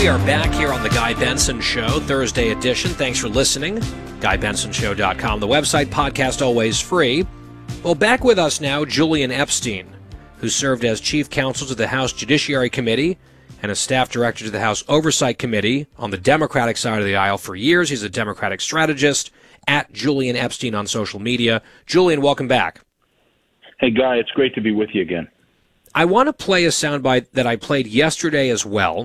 We are back here on the Guy Benson Show, Thursday edition. Thanks for listening. GuyBensonShow.com, the website, podcast always free. Well, back with us now, Julian Epstein, who served as chief counsel to the House Judiciary Committee and a staff director to the House Oversight Committee on the Democratic side of the aisle for years. He's a Democratic strategist at Julian Epstein on social media. Julian, welcome back. Hey, Guy, it's great to be with you again. I want to play a soundbite that I played yesterday as well.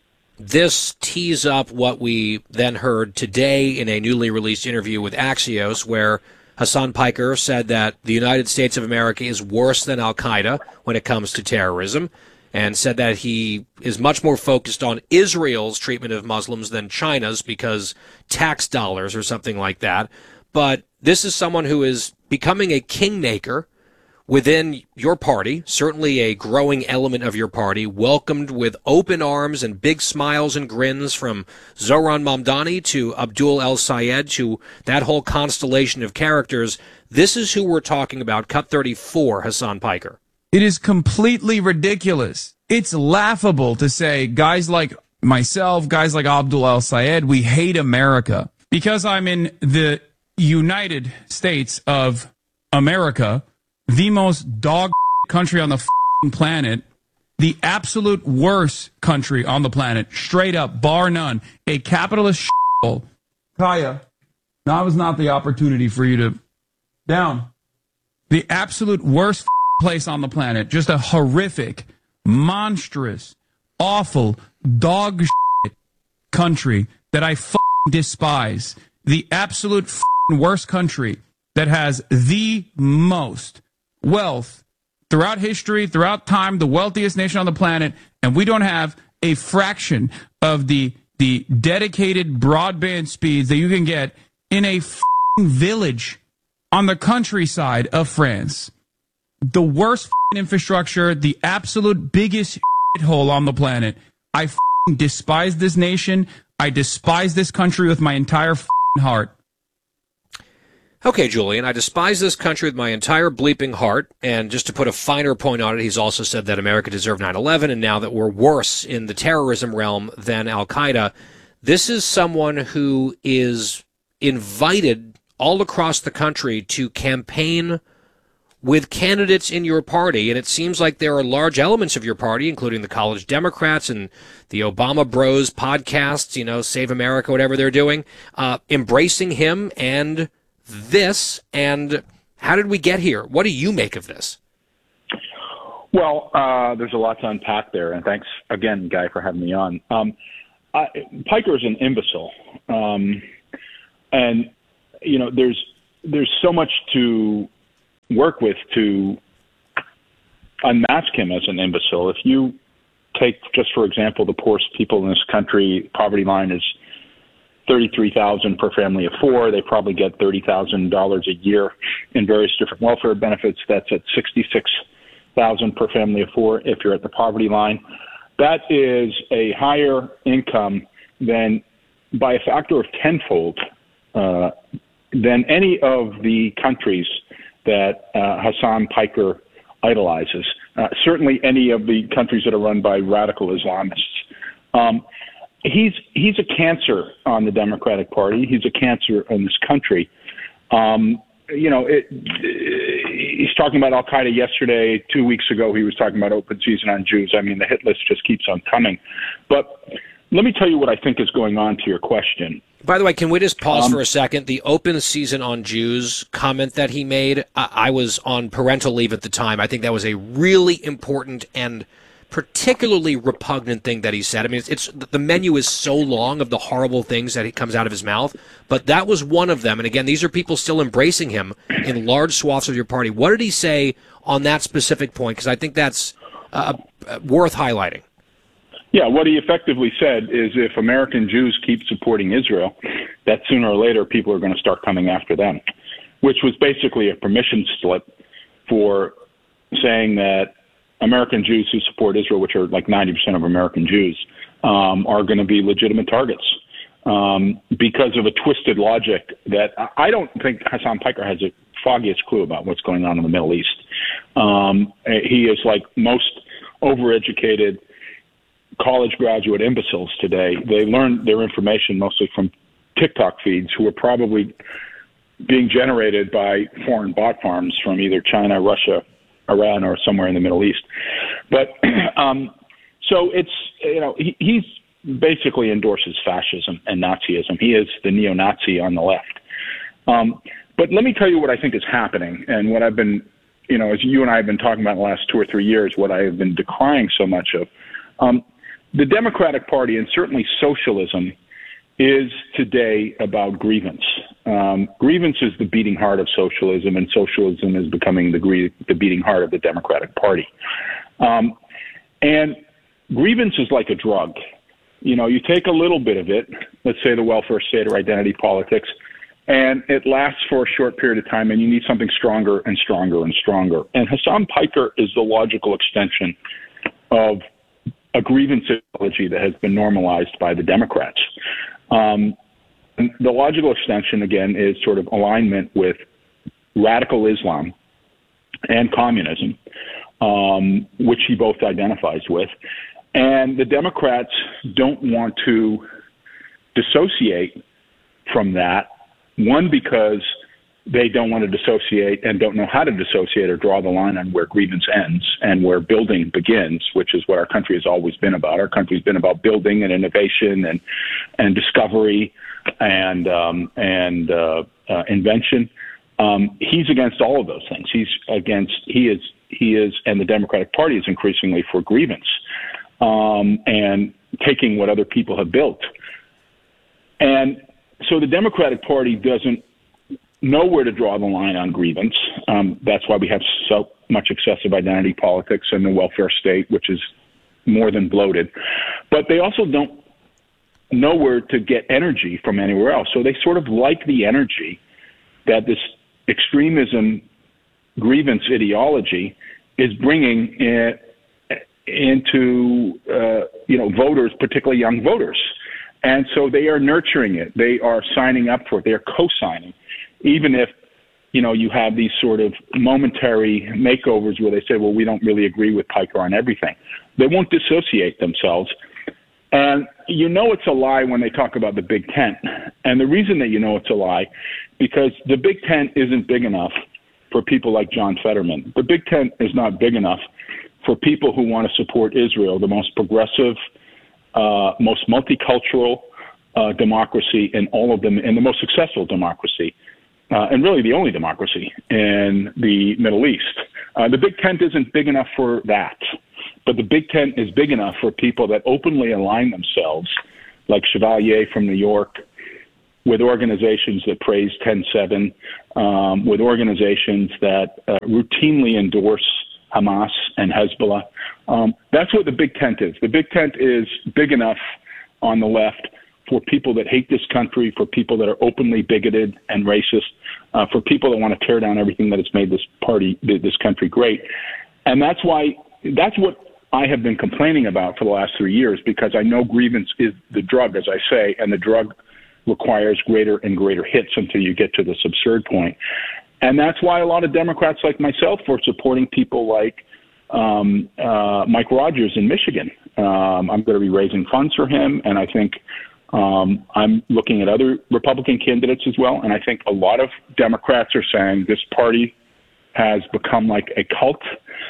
This tees up what we then heard today in a newly released interview with Axios, where Hasan Piker said that the United States of America is worse than al-Qaeda when it comes to terrorism, and said that he is much more focused on Israel's treatment of Muslims than China's because tax dollars or something like that. But this is someone who is becoming a kingmaker within your party, certainly a growing element of your party, welcomed with open arms and big smiles and grins from Zohran Mamdani to Abdul El-Sayed to that whole constellation of characters. This is who we're talking about, Cut 34, Hasan Piker. It is completely ridiculous. It's laughable to say guys like myself, guys like Abdul El-Sayed, we hate America. Because I'm in the United States of America, the most dog country on the planet, the absolute worst country on the planet, straight up, bar none, a capitalist shithole. Kaya, now is not the opportunity for you to down. The absolute worst place on the planet, just a horrific, monstrous, awful, dog country that I despise. The absolute worst country that has the most wealth throughout history, throughout time, the wealthiest nation on the planet, and we don't have a fraction of the dedicated broadband speeds that you can get in a village on the countryside of France. The worst infrastructure, the absolute biggest hole on the planet. I despise this nation. I despise this country with my entire heart. Okay, Julian, I despise this country with my entire bleeping heart, and just to put a finer point on it, he's also said that America deserved 9/11, and now that we're worse in the terrorism realm than al-Qaeda. This is someone who is invited all across the country to campaign with candidates in your party, and it seems like there are large elements of your party, including the College Democrats and the Obama Bros podcasts, Save America, whatever they're doing, embracing him and this. And how did we get here? What do you make of this? Well, there's a lot to unpack there, and thanks again, Guy, for having me on. Piker is an imbecile, and there's so much to work with to unmask him as an imbecile. If you take, just for example, the poorest people in this country, poverty line is $33,000 per family of four. They probably get $30,000 a year in various different welfare benefits. That's at $66,000 per family of four if you're at the poverty line. That is a higher income than, by a factor of tenfold, than any of the countries that Hasan Piker idolizes. Certainly any of the countries that are run by radical Islamists. He's a cancer on the Democratic Party. He's a cancer in this country. He's talking about al-Qaeda yesterday. 2 weeks ago, he was talking about open season on Jews. I mean, the hit list just keeps on coming. But let me tell you what I think is going on to your question. By the way, can we just pause for a second? The open season on Jews comment that he made, I was on parental leave at the time. I think that was a really important and particularly repugnant thing that he said. I mean, it's the menu is so long of the horrible things that comes out of his mouth, but that was one of them. And again, these are people still embracing him in large swaths of your party. What did he say on that specific point? Because I think that's worth highlighting. Yeah, what he effectively said is if American Jews keep supporting Israel, that sooner or later people are going to start coming after them, which was basically a permission slip for saying that American Jews who support Israel, which are like 90% of American Jews, are going to be legitimate targets because of a twisted logic that I don't think Hasan Piker has the foggiest clue about what's going on in the Middle East. He is like most overeducated college graduate imbeciles today. They learn their information mostly from TikTok feeds, who are probably being generated by foreign bot farms from either China, Russia, Iran, or somewhere in the Middle East. But so it's, he's basically endorses fascism and Nazism. He is the neo-Nazi on the left. But let me tell you what I think is happening, and what I've been, as you and I have been talking about in the last 2 or 3 years, what I have been decrying so much of. The Democratic Party, and certainly socialism, is today about grievance. Grievance is the beating heart of socialism, and socialism is becoming the beating heart of the Democratic Party. And grievance is like a drug. You take a little bit of it, let's say the welfare state or identity politics, and it lasts for a short period of time, and you need something stronger and stronger and stronger. And Hassan Piker is the logical extension of a grievance ideology that has been normalized by the Democrats. And the logical extension, again, is sort of alignment with radical Islam and communism, which he both identifies with. And the Democrats don't want to dissociate from that, one, because they don't want to dissociate and don't know how to dissociate or draw the line on where grievance ends and where building begins, which is what our country has always been about. Our country's been about building and innovation and discovery and invention. He's against all of those things. He is, and the Democratic Party is increasingly for grievance and taking what other people have built. And so the Democratic Party doesn't know where to draw the line on grievance. That's why we have so much excessive identity politics and the welfare state, which is more than bloated. But they also don't know where to get energy from anywhere else. So they sort of like the energy that this extremism grievance ideology is bringing into voters, particularly young voters. And so they are nurturing it. They are signing up for it. They are co-signing. Even if, you have these sort of momentary makeovers where they say, well, we don't really agree with Piker on everything. They won't dissociate themselves. And it's a lie when they talk about the Big Tent. And the reason that it's a lie, because the Big Tent isn't big enough for people like John Fetterman. The Big Tent is not big enough for people who want to support Israel, the most progressive, most multicultural democracy in all of them, and the most successful democracy, and really the only democracy in the Middle East. The Big Tent isn't big enough for that, but the Big Tent is big enough for people that openly align themselves, like Chevalier from New York, with organizations that praise 10-7, with organizations that routinely endorse Hamas and Hezbollah. That's what the Big Tent is. The Big Tent is big enough on the left for people that hate this country, for people that are openly bigoted and racist, for people that want to tear down everything that has made this country great. And that's what I have been complaining about for the last 3 years, because I know grievance is the drug, as I say, and the drug requires greater and greater hits until you get to this absurd point. And that's why a lot of Democrats like myself were supporting people like Mike Rogers in Michigan. I'm going to be raising funds for him, and I think I'm looking at other Republican candidates as well. And I think a lot of Democrats are saying this party has become like a cult.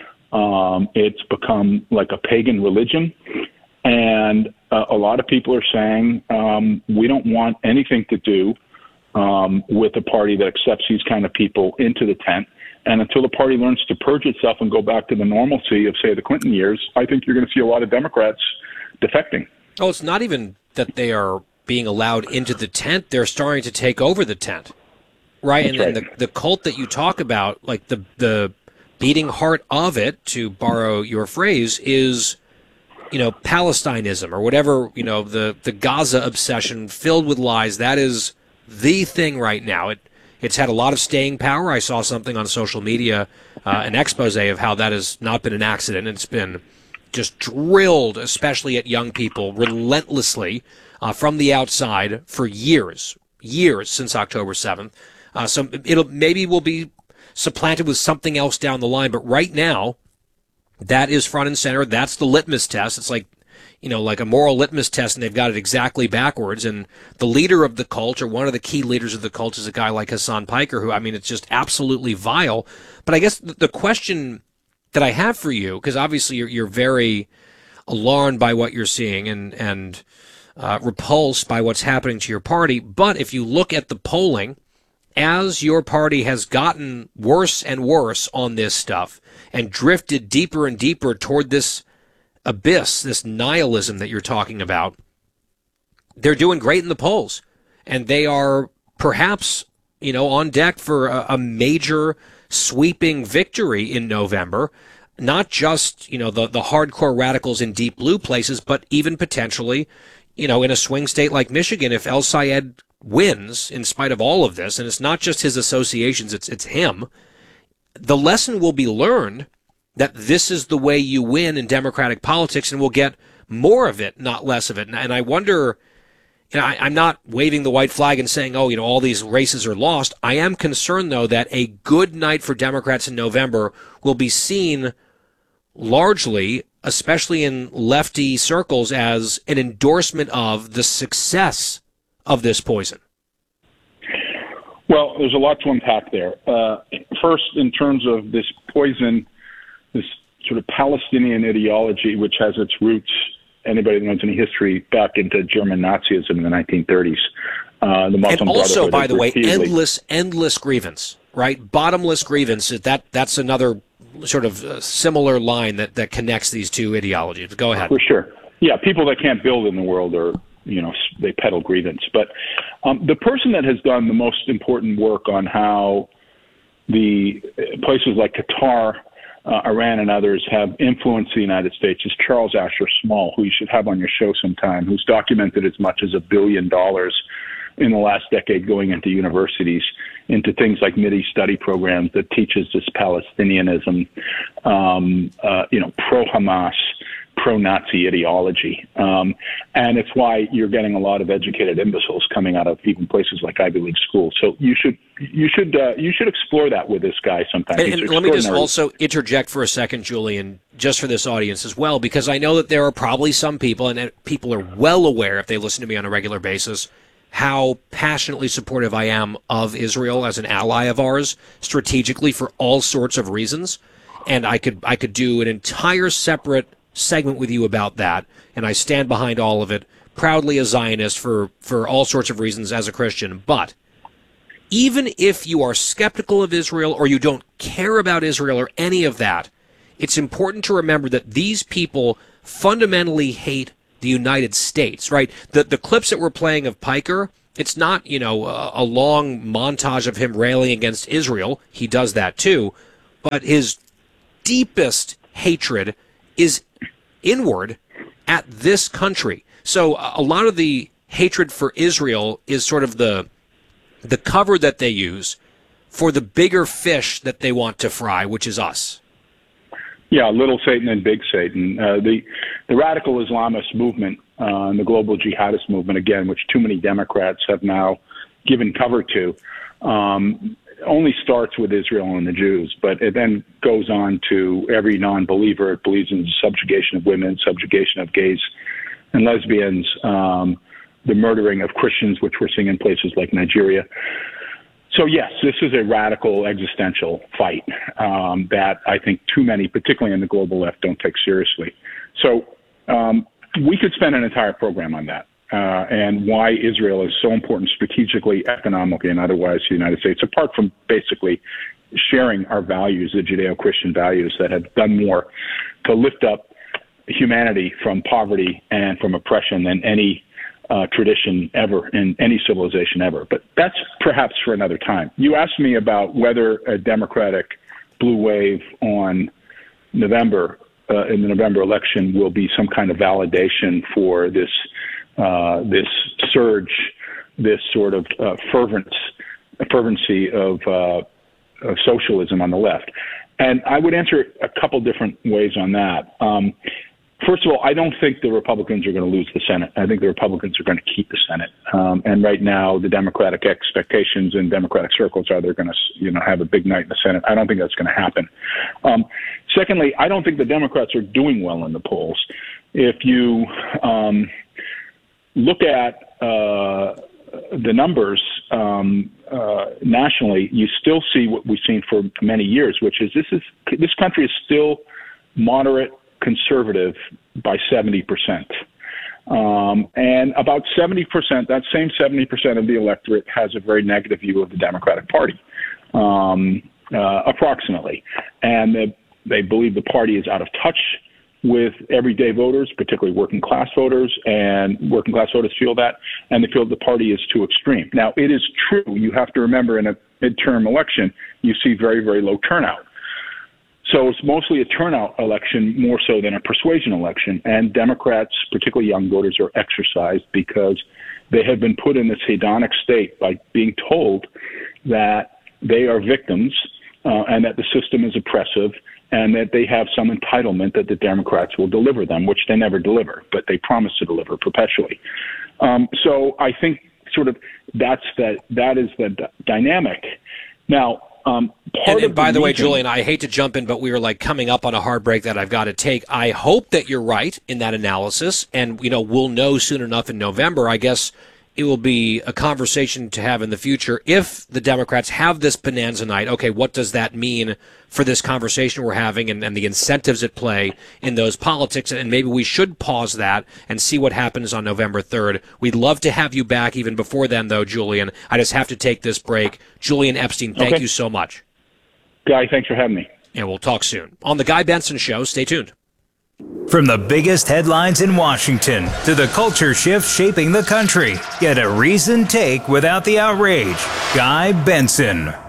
It's become like a pagan religion. And a lot of people are saying we don't want anything to do with a party that accepts these kind of people into the tent. And until the party learns to purge itself and go back to the normalcy of, say, the Clinton years, I think you're going to see a lot of Democrats defecting. Oh, it's not even that they are being allowed into the tent. They're starting to take over the tent, right? That's and right. then the cult that you talk about, like the beating heart of it, to borrow your phrase, is Palestinism or whatever, the Gaza obsession filled with lies. That is the thing right now. It's had a lot of staying power. I saw something on social media, an expose of how that has not been an accident. It's been just drilled, especially at young people, relentlessly from the outside for years since October 7th. So maybe will be supplanted with something else down the line. But right now, that is front and center. That's the litmus test. It's like like a moral litmus test, and they've got it exactly backwards. And the leader of the cult, or one of the key leaders of the cult, is a guy like Hassan Piker, who, I mean, it's just absolutely vile. But I guess the question that I have for you, because obviously you're very alarmed by what you're seeing and repulsed by what's happening to your party. But if you look at the polling, as your party has gotten worse and worse on this stuff and drifted deeper and deeper toward this abyss, this nihilism that you're talking about, they're doing great in the polls. And they are perhaps, on deck for a major sweeping victory in November. Not just, the hardcore radicals in deep blue places, but even potentially, in a swing state like Michigan, if El Sayed wins in spite of all of this, and it's not just his associations, it's him, the lesson will be learned that this is the way you win in democratic politics, and we'll get more of it, not less of it. And I wonder, I'm not waving the white flag and saying, all these races are lost. I am concerned, though, that a good night for Democrats in November will be seen largely, especially in lefty circles, as an endorsement of the success of this poison. Well, there's a lot to unpack there. First, in terms of this poison, this sort of Palestinian ideology, which has its roots, anybody that knows any history, back into German Nazism in the 1930s. The Muslim and also, Brotherhood by the way, repeatedly... endless grievance, right? Bottomless grievance. That's another sort of similar line that connects these two ideologies. Go ahead. For sure. Yeah, people that can't build in the world are, they peddle grievance. But the person that has done the most important work on how the places like Qatar, Iran, and others have influenced the United States is Charles Asher Small, who you should have on your show sometime, who's documented as much as $1 billion in the last decade going into universities, into things like MIDI study programs that teaches this Palestinianism, pro-Hamas, pro-Nazi ideology. And it's why you're getting a lot of educated imbeciles coming out of even places like Ivy League schools. So you should explore that with this guy sometime. And let me just also interject for a second, Julian, just for this audience as well, because I know that there are probably some people, and people are well aware if they listen to me on a regular basis, how passionately supportive I am of Israel as an ally of ours, strategically for all sorts of reasons. And I could do an entire separate segment with you about that, and I stand behind all of it, proudly a Zionist for all sorts of reasons as a Christian. But even if you are skeptical of Israel or you don't care about Israel or any of that, it's important to remember that these people fundamentally hate the United States, right? The clips that we're playing of Piker, it's not, a long montage of him railing against Israel. He does that too. But his deepest hatred is inward at this country. So a lot of the hatred for Israel is sort of the cover that they use for the bigger fish that they want to fry, which is us. Yeah, little Satan and big Satan. The radical Islamist movement and the global jihadist movement, again, which too many Democrats have now given cover to, only starts with Israel and the Jews, but it then goes on to every non-believer. It believes in the subjugation of women, subjugation of gays and lesbians, the murdering of Christians, which we're seeing in places like Nigeria. So, yes, this is a radical existential fight that I think too many, particularly in the global left, don't take seriously. So we could spend an entire program on that and why Israel is so important strategically, economically, and otherwise to the United States, apart from basically sharing our values, the Judeo-Christian values that have done more to lift up humanity from poverty and from oppression than any tradition ever in any civilization ever. But that's perhaps for another time. You asked me about whether a Democratic blue wave on November, in the November election, will be some kind of validation for this this surge, this sort of fervency of socialism on the left. And I would answer a couple different ways on that. First of all, I don't think the Republicans are going to lose the Senate. I think the Republicans are going to keep the Senate. And right now, the Democratic expectations in Democratic circles are they're going to, have a big night in the Senate. I don't think that's going to happen. Secondly, I don't think the Democrats are doing well in the polls. if you look at the numbers nationally, you still see what we've seen for many years, which is this country is still moderate conservative by 70%. And about 70%, that same 70% of the electorate has a very negative view of the Democratic Party, approximately. And they believe the party is out of touch with everyday voters, particularly working class voters, and working class voters feel that, and they feel the party is too extreme. Now, it is true, you have to remember in a midterm election, you see very, very low turnout. So it's mostly a turnout election more so than a persuasion election. And Democrats, particularly young voters, are exercised because they have been put in this hedonic state by being told that they are victims and that the system is oppressive and that they have some entitlement that the Democrats will deliver them, which they never deliver, but they promise to deliver perpetually. So I think sort of that is the dynamic. Now, and by the way, Julian, I hate to jump in, but we are like coming up on a hard break that I've got to take. I hope that you're right in that analysis, and we'll know soon enough in November. I guess it will be a conversation to have in the future if the Democrats have this bonanza night. Okay, what does that mean for this conversation we're having and the incentives at play in those politics? And maybe we should pause that and see what happens on November 3rd. We'd love to have you back even before then, though, Julian. I just have to take this break. Julian Epstein, thank you so much. Guy, thanks for having me. And we'll talk soon. On The Guy Benson Show, stay tuned. From the biggest headlines in Washington to the culture shifts shaping the country, get a reasoned take without the outrage. Guy Benson.